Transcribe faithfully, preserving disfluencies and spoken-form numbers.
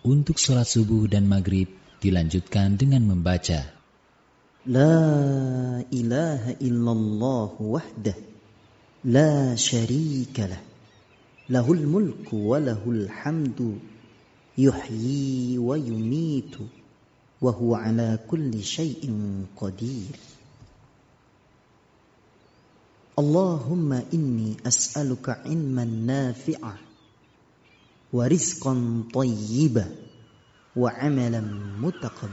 untuk sholat subuh dan maghrib dilanjutkan dengan membaca La ilaha illallah wahdah la syarika lah, lahul mulku wa lahul hamdu, yuhyi wa yumitu, wa huwa ala kulli syai'in qadir. Allahumma inni as'aluka ilman nafi'ah wa rizqan tayyibah wa amalan mutaqabbal.